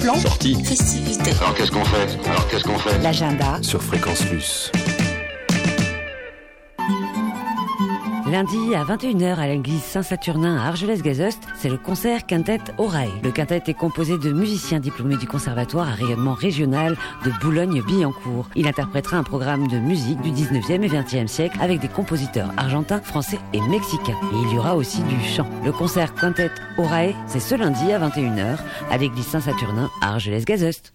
plan, sortie, festivité. Alors qu'est-ce qu'on fait L'agenda sur Fréquence Plus. Lundi à 21h à l'église Saint-Saturnin à Argelès-Gazost, c'est le concert Quintet Orae. Le quintet est composé de musiciens diplômés du conservatoire à rayonnement régional de Boulogne-Billancourt. Il interprétera un programme de musique du 19e et 20e siècle avec des compositeurs argentins, français et mexicains. Et il y aura aussi du chant. Le concert Quintet Orae, c'est ce lundi à 21h à l'église Saint-Saturnin à Argelès-Gazost.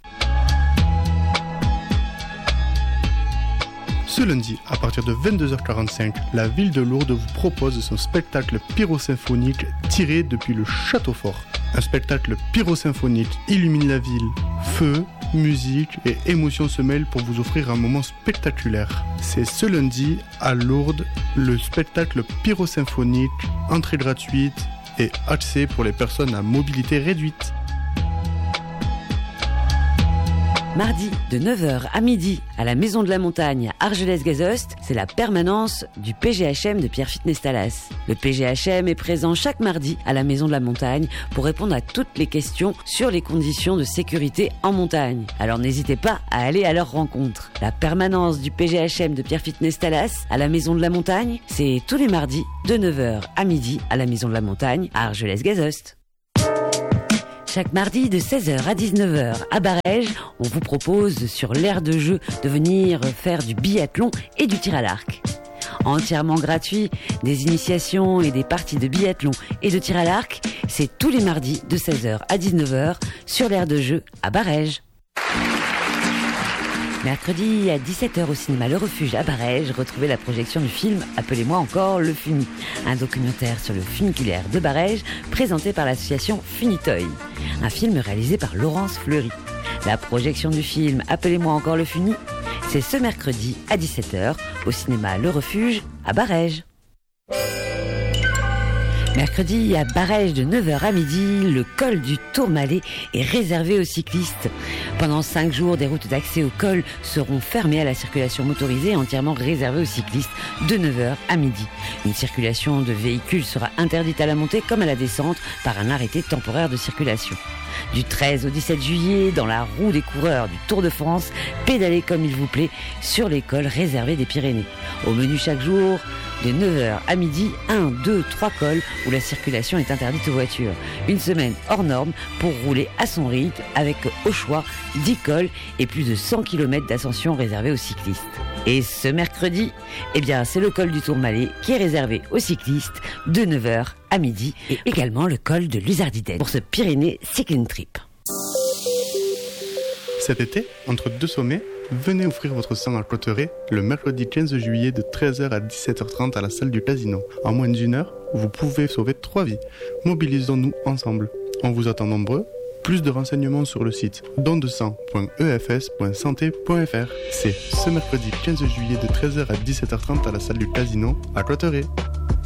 Ce lundi, à partir de 22h45, la ville de Lourdes vous propose son spectacle pyrosymphonique tiré depuis le château fort. Un spectacle pyrosymphonique illumine la ville. Feu, musique et émotion se mêlent pour vous offrir un moment spectaculaire. C'est ce lundi, à Lourdes, le spectacle pyrosymphonique, entrée gratuite et accès pour les personnes à mobilité réduite. Mardi, de 9h à midi, à la Maison de la Montagne à Argelès-Gazost, c'est la permanence du PGHM de Pierre Fitness-Talas. Le PGHM est présent chaque mardi à la Maison de la Montagne pour répondre à toutes les questions sur les conditions de sécurité en montagne. Alors n'hésitez pas à aller à leur rencontre. La permanence du PGHM de Pierre Fitness-Talas à la Maison de la Montagne, c'est tous les mardis, de 9h à midi, à la Maison de la Montagne à Argelès-Gazost. Chaque mardi de 16h à 19h à Barèges, on vous propose sur l'aire de jeu de venir faire du biathlon et du tir à l'arc. Entièrement gratuit, des initiations et des parties de biathlon et de tir à l'arc, c'est tous les mardis de 16h à 19h sur l'aire de jeu à Barèges. Mercredi à 17h au cinéma Le Refuge à Barèges, retrouvez la projection du film Appelez-moi encore le Funi, un documentaire sur le funiculaire de Barèges présenté par l'association Funitoy, un film réalisé par Laurence Fleury. La projection du film Appelez-moi encore le Funi, c'est ce mercredi à 17h au cinéma Le Refuge à Barèges. Mercredi, à Barèges de 9h à midi, le col du Tourmalet est réservé aux cyclistes. Pendant 5 jours, des routes d'accès au col seront fermées à la circulation motorisée, entièrement réservées aux cyclistes de 9h à midi. Une circulation de véhicules sera interdite à la montée comme à la descente par un arrêté temporaire de circulation. Du 13 au 17 juillet, dans la roue des coureurs du Tour de France, pédalez comme il vous plaît sur les cols réservés des Pyrénées. Au menu chaque jour, de 9h à midi, 1, 2, 3 cols où la circulation est interdite aux voitures. Une semaine hors norme pour rouler à son rythme avec au choix 10 cols et plus de 100 km d'ascension réservés aux cyclistes. Et ce mercredi, c'est le col du Tourmalet qui est réservé aux cyclistes de 9h à midi et également le col de Luzardiden pour ce Pyrénées Cycling Trip. Cet été, entre deux sommets, venez offrir votre sang à Clotteret le mercredi 15 juillet de 13h à 17h30 à la salle du Casino. En moins d'une heure, vous pouvez sauver 3 vies. Mobilisons-nous ensemble. On vous attend nombreux. Plus de renseignements sur le site dondesang.efs.santé.fr. C'est ce mercredi 15 juillet de 13h à 17h30 à la salle du Casino à Clotteret.